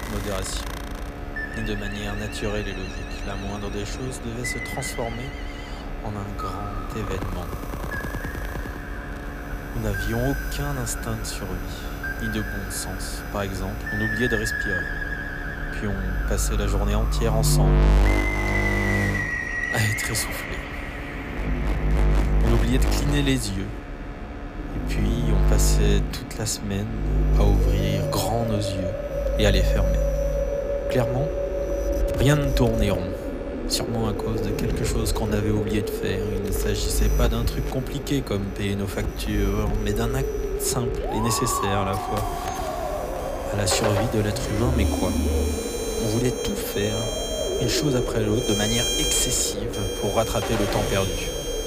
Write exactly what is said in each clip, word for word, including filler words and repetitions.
modération, ni de manière naturelle et logique. La moindre des choses devait se transformer en un grand événement. Nous n'avions aucun instinct de survie, ni de bon sens. Par exemple, on oubliait de respirer. Puis on passait la journée entière ensemble, à être essoufflés. On oubliait de cligner les yeux. Et puis on passait toute la semaine à ouvrir grand nos yeux et à les fermer. Clairement, rien ne tournait rond. Sûrement à cause de quelque chose qu'on avait oublié de faire. Il ne s'agissait pas d'un truc compliqué comme payer nos factures, mais d'un acte simple et nécessaire à la fois à la survie de l'être humain. Mais quoi ? On voulait tout faire, une chose après l'autre, de manière excessive pour rattraper le temps perdu.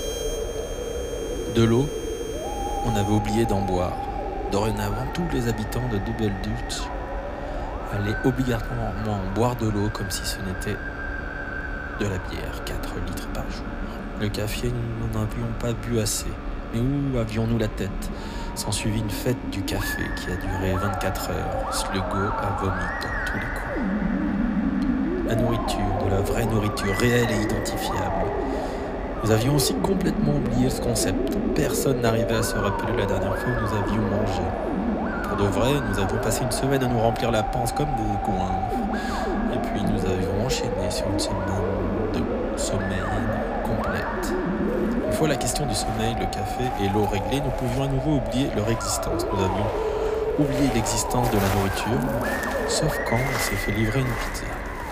De l'eau, on avait oublié d'en boire. Dorénavant, tous les habitants de Double Dutch allaient obligatoirement boire de l'eau comme si ce n'était de la bière, quatre litres par jour. Le café, nous n'en avions pas bu assez. Mais où avions-nous la tête ? S'ensuivit une fête du café qui a duré vingt-quatre heures. Sluggo a vomi dans tous les coups. La nourriture, de la vraie nourriture, réelle et identifiable. Nous avions aussi complètement oublié ce concept. Personne n'arrivait à se rappeler la dernière fois où nous avions mangé. Pour de vrai, nous avions passé une semaine à nous remplir la panse comme des goinfres. Et puis nous avions enchaîné sur une semaine de sommeil complète. Une fois la question du sommeil, le café et l'eau réglée, nous pouvions à nouveau oublier leur existence. Nous avions oublié l'existence de la nourriture, sauf quand on s'est fait livrer une pizza.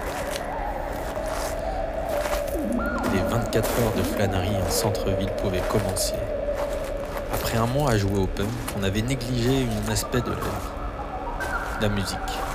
Les vingt-quatre heures de flânerie en centre-ville pouvaient commencer. Après un mois à jouer au punk, on avait négligé un aspect de l'art, la musique.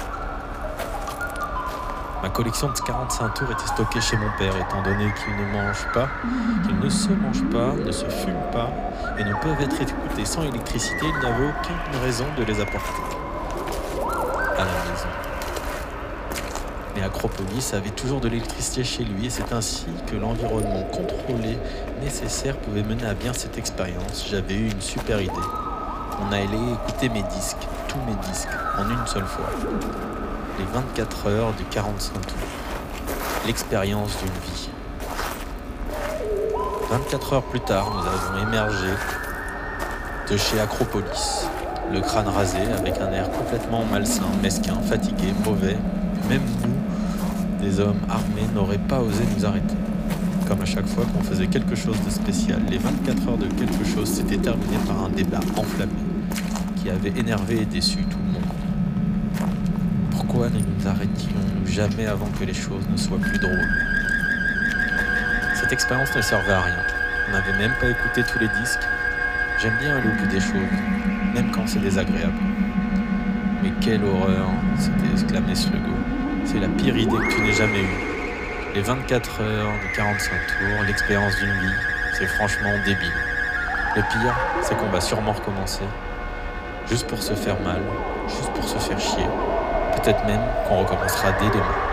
Ma collection de quarante-cinq tours était stockée chez mon père, étant donné qu'il ne mange pas, qu'il ne se mange pas, ne se fume pas, et ne peuvent être écoutés sans électricité, il n'y avait aucune raison de les apporter à la maison. Mais Acropolis avait toujours de l'électricité chez lui, et c'est ainsi que l'environnement contrôlé nécessaire pouvait mener à bien cette expérience. J'avais eu une super idée. On allait écouter mes disques, tous mes disques, en une seule fois. Les vingt-quatre heures de quarante-cinq tours. L'expérience d'une vie. vingt-quatre heures plus tard, nous avons émergé de chez Acropolis. Le crâne rasé, avec un air complètement malsain, mesquin, fatigué, mauvais. Même nous, des hommes armés, n'auraient pas osé nous arrêter. Comme à chaque fois qu'on faisait quelque chose de spécial, les vingt-quatre heures de quelque chose s'étaient terminées par un débat enflammé qui avait énervé et déçu tout le monde. Pourquoi ne nous arrêtions-nous jamais avant que les choses ne soient plus drôles ? Cette expérience ne servait à rien. On n'avait même pas écouté tous les disques. J'aime bien aller au bout des choses, même quand c'est désagréable. Mais quelle horreur, s'était exclamé Sluggo. C'est la pire idée que tu n'aies jamais eue. Les vingt-quatre heures de quarante-cinq tours, l'expérience d'une vie, c'est franchement débile. Le pire, c'est qu'on va sûrement recommencer. Juste pour se faire mal, juste pour se faire chier. Peut-être même qu'on recommencera dès demain.